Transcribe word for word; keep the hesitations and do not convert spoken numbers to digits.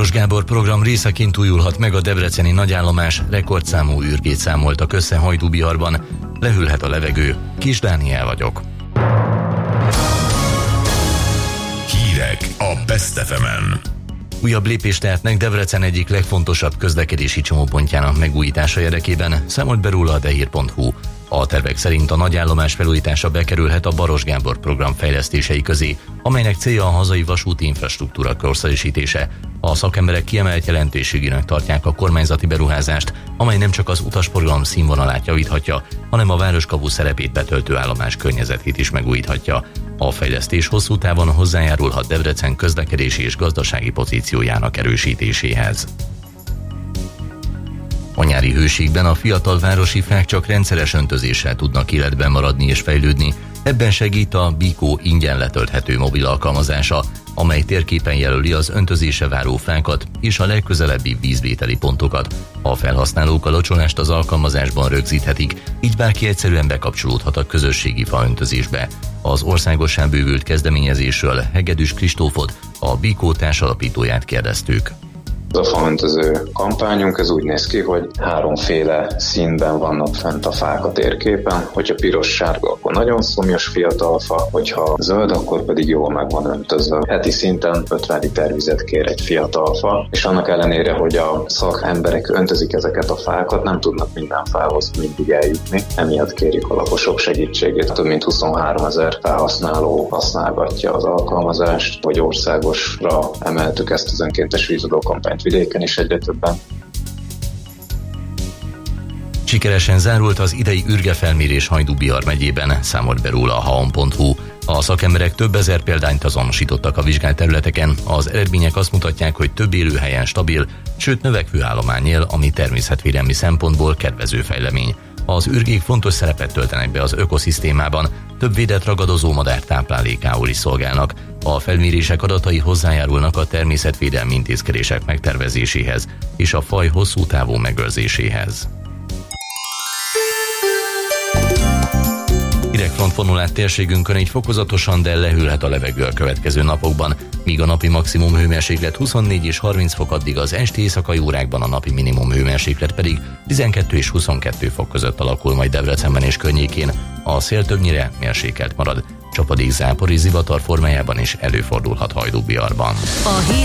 Baros Gábor program részeként újulhat meg a debreceni nagyállomás, rekordszámú űrgét számoltak össze Hajdúbiharban. Lehűlhet a levegő. Kis Dániel vagyok. Hírek a Best ef emen. Újabb lépést tehetnek Debrecen egyik legfontosabb közlekedési csomópontjának megújítása érdekében, számolt be róla a dehír pont hu. A tervek szerint a nagyállomás felújítása bekerülhet a Baros Gábor program fejlesztései közé, amelynek célja a hazai vasúti infrastruktúra korszerűsítése. A szakemberek kiemelt jelentőségűnek tartják a kormányzati beruházást, amely nem csak az utasforgalom színvonalát javíthatja, hanem a városkapu szerepét betöltő állomás környezetét is megújíthatja. A fejlesztés hosszú távon hozzájárulhat Debrecen közlekedési és gazdasági pozíciójának erősítéséhez. A nyári hőségben a fiatal városi fák csak rendszeres öntözéssel tudnak életben maradni és fejlődni. Ebben segít a Bikó ingyen letölthető mobil alkalmazása, amely térképen jelöli az öntözése váró fákat és a legközelebbi vízvételi pontokat. A felhasználók a locsolást az alkalmazásban rögzíthetik, így bárki egyszerűen bekapcsolódhat a közösségi faöntözésbe. Az országossá bővült kezdeményezésről Hegedűs Kristófot, a Bikó társalapítóját kérdeztük. A faöntöző kampányunk ez úgy néz ki, hogy háromféle színben vannak fent a fák a térképen. Hogyha piros-sárga, akkor nagyon szomjas fiatal fa, hogyha zöld, akkor pedig jól meg van öntözve. Heti szinten ötven liter vizet kér egy fiatal fa, és annak ellenére, hogy a szakemberek öntözik ezeket a fákat, nem tudnak minden fához mindig eljutni. Emiatt kérik a lakosok segítségét. Több mint huszonháromezer felhasználó használgatja az alkalmazást, hogy országosra emeltük ezt az önkéntes vízadó kampányt vidéken is egyre többen. Sikeresen zárult az idei űrgefelmérés Hajdúbihar megyében, számolt be róla a ha on pont hu. A szakemberek több ezer példányt azonosítottak a vizsgált területeken. Az eredmények azt mutatják, hogy több élőhelyen stabil, sőt növekvő állomány él, ami természetvédelmi szempontból kedvező fejlemény. Az űrgék fontos szerepet töltenek be az ökoszisztémában, több védett ragadozó madár táplálékául is szolgálnak. A felmérések adatai hozzájárulnak a természetvédelmi intézkedések megtervezéséhez és a faj hosszú távú megőrzéséhez. Hidegfront vonul át térségünkön, így fokozatosan, de lehűlhet a levegő a következő napokban, míg a napi maximum hőmérséklet huszonnégy és harminc fok, addig az esti éjszakai órákban a napi minimum hőmérséklet pedig tizenkettő és huszonkettő fok között alakul majd Debrecenben és környékén. A szél többnyire mérsékelt marad. Csapadék, zápor és zivatar formájában is előfordulhat Hajdúbiharban.